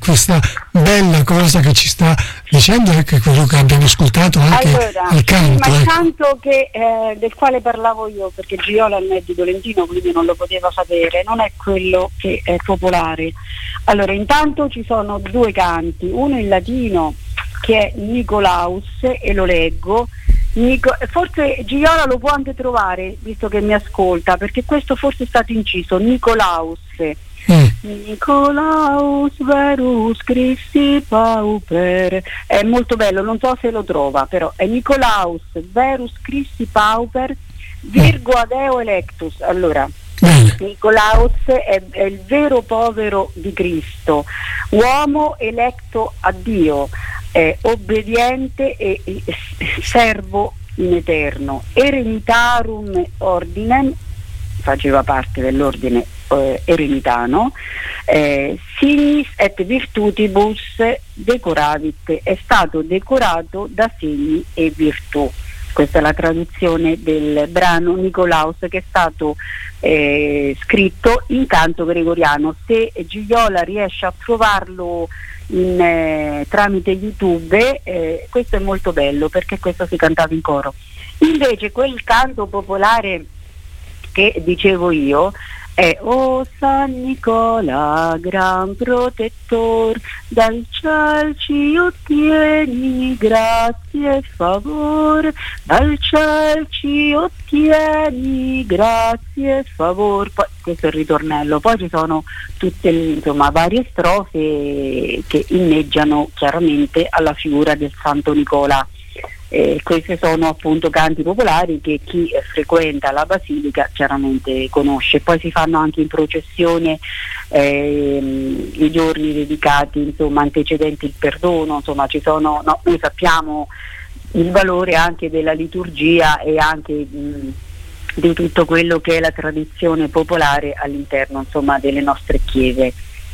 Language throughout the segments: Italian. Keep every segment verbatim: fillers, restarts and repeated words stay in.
questa bella cosa che ci sta dicendo, anche quello che abbiamo ascoltato anche allora, al canto. Ma il ecco. canto che, eh, del quale parlavo io, perché Gioiola non è di Tolentino, quindi non lo poteva sapere, non è quello che è popolare. Allora, intanto ci sono due canti, uno in latino che è Nicolaus, e lo leggo. Nico, forse Gioiola lo può anche trovare, visto che mi ascolta, perché questo forse è stato inciso, Nicolaus. Mm. Nicolaus verus Christi pauper, è molto bello, non so se lo trova, però è Nicolaus verus Christi pauper virgo ad eo electus. Allora, Nicolaus è, è il vero povero di Cristo, uomo eletto a Dio, è obbediente e, e servo in eterno, eremitarum ordinem, faceva parte dell'ordine eh, eremitano, eh, signis et virtutibus decoravit, è stato decorato da segni e virtù. Questa è la traduzione del brano Nicolaus, che è stato eh, scritto in canto gregoriano. Se Gioiola riesce a trovarlo in, eh, tramite YouTube, eh, questo è molto bello, perché questo si cantava in coro. Invece quel canto popolare che dicevo io è O San Nicola, gran protettor, dal ciel ci ottieni grazie e favor, dal ciel ci ottieni grazie e favor. Poi, questo è il ritornello, poi ci sono tutte, insomma, varie strofe che inneggiano chiaramente alla figura del Santo Nicola. Eh, questi sono appunto canti popolari che chi eh, frequenta la basilica chiaramente conosce. Poi si fanno anche in processione eh, i giorni dedicati, insomma, antecedenti il perdono, insomma ci sono, no, noi sappiamo il valore anche della liturgia e anche mh, di tutto quello che è la tradizione popolare all'interno, insomma, delle nostre chiese.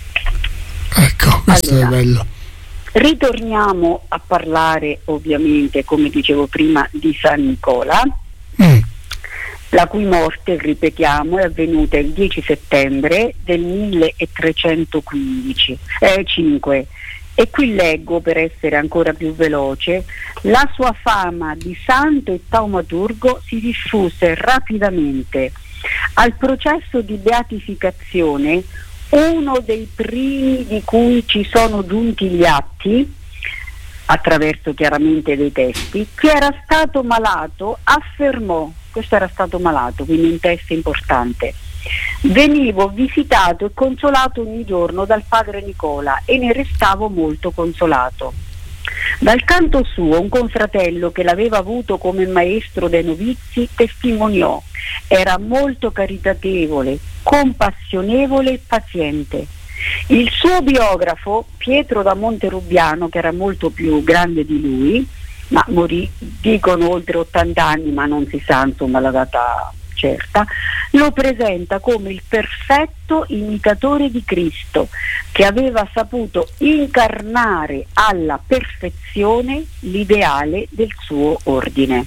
Ecco, questo allora, è bello. Ritorniamo a parlare ovviamente, come dicevo prima, di San Nicola, mm. la cui morte, ripetiamo, è avvenuta il dieci settembre del milletrecentoquindici, eh, cinque. E qui leggo, per essere ancora più veloce, la sua fama di santo e taumaturgo si diffuse rapidamente. Al processo di beatificazione, uno dei primi di cui ci sono giunti gli atti, attraverso chiaramente dei testi, chi era stato malato affermò, questo era stato malato, quindi un testo importante: venivo visitato e consolato ogni giorno dal padre Nicola e ne restavo molto consolato. Dal canto suo, un confratello che l'aveva avuto come maestro dei novizi testimoniò: era molto caritatevole, compassionevole e paziente. Il suo biografo, Pietro da Monterubiano, che era molto più grande di lui, ma morì, dicono, oltre ottanta anni, ma non si sa, insomma, la data certa, lo presenta come il perfetto imitatore di Cristo, che aveva saputo incarnare alla perfezione l'ideale del suo ordine.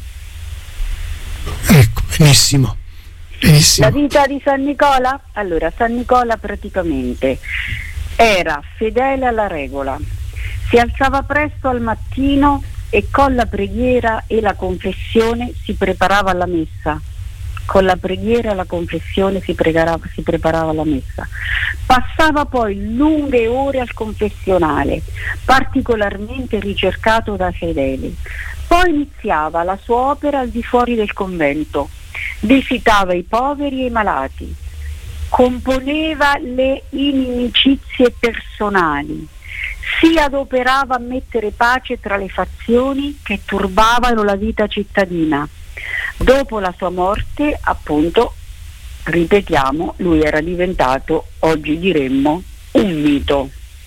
Ecco, benissimo. Benissimo. La vita di San Nicola? Allora, San Nicola praticamente era fedele alla regola, si alzava presto al mattino e con la preghiera e la confessione si preparava alla messa. Con la preghiera e la confessione si, pregarava, si preparava alla messa. Passava poi lunghe ore al confessionale, particolarmente ricercato dai fedeli. Poi iniziava la sua opera al di fuori del convento. Visitava i poveri e i malati, componeva le inimicizie personali, si adoperava a mettere pace tra le fazioni che turbavano la vita cittadina. Dopo la sua morte, appunto, ripetiamo, lui era diventato, oggi diremmo, un mito.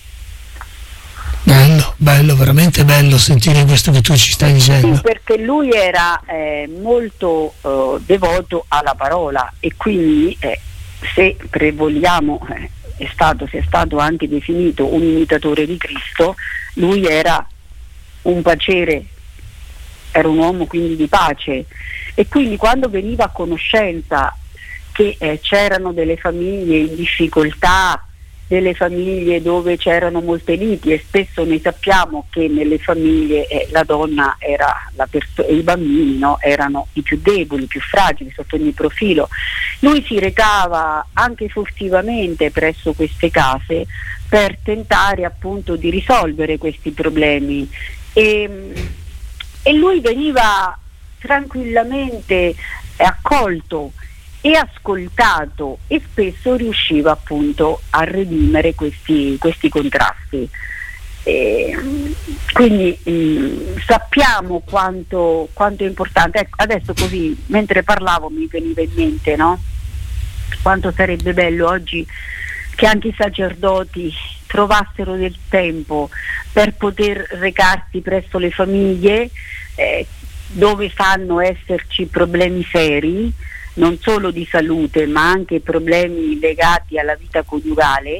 Bello, bello, veramente bello sentire questo che tu ci stai dicendo. Sì, perché lui era eh, molto eh, devoto alla parola e quindi eh, se vogliamo eh, è stato, se è stato anche definito un imitatore di Cristo, lui era un pacere, era un uomo quindi di pace, e quindi quando veniva a conoscenza che eh, c'erano delle famiglie in difficoltà delle famiglie dove c'erano molte liti, e spesso noi sappiamo che nelle famiglie eh, la donna era la perso- e i bambini, no, erano i più deboli, i più fragili sotto ogni profilo. Lui si recava anche furtivamente presso queste case per tentare appunto di risolvere questi problemi, e, e lui veniva tranquillamente accolto e ascoltato, e spesso riusciva appunto a redimere questi, questi contrasti. E quindi mh, sappiamo quanto, quanto è importante. Ecco, adesso così mentre parlavo mi veniva in mente, no? Quanto sarebbe bello oggi che anche i sacerdoti trovassero del tempo per poter recarsi presso le famiglie eh, dove sanno esserci problemi seri, non solo di salute ma anche problemi legati alla vita coniugale,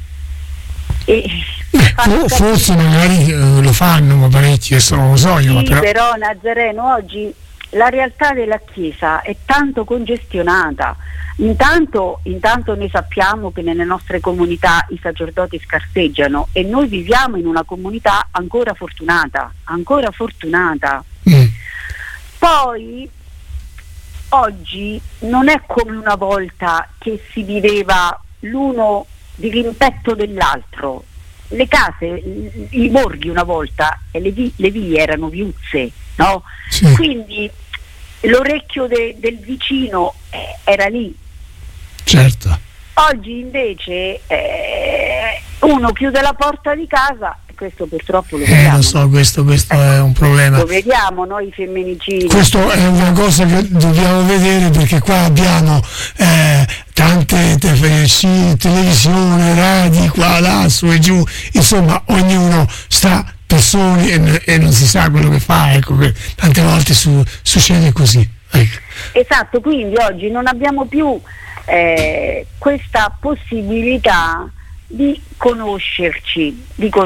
e eh, forse magari eh, lo fanno, ma parecchi, adesso non lo so io. Sì, però... però Nazareno, oggi la realtà della Chiesa è tanto congestionata. Intanto, intanto noi sappiamo che nelle nostre comunità i sacerdoti scarseggiano, e noi viviamo in una comunità ancora fortunata, ancora fortunata. Mm. Poi oggi non è come una volta che si viveva l'uno di rimpetto dell'altro. Le case, i borghi una volta, e le, vi, le vie erano viuzze, no? Sì. Quindi l'orecchio de, del vicino eh, era lì. Certo. Oggi invece eh, uno chiude la porta di casa. Questo purtroppo lo vediamo. Eh, lo so, questo, questo eh, è un problema. Lo vediamo noi femminicidi. Questo è una cosa che dobbiamo vedere, perché qua abbiamo eh, tante te- sì, televisione, radio, qua, là, su e giù, insomma ognuno sta per soli e, e non si sa quello che fa, ecco, che tante volte su, succede così. Ecco. Esatto, quindi oggi non abbiamo più eh, questa possibilità di conoscerci, di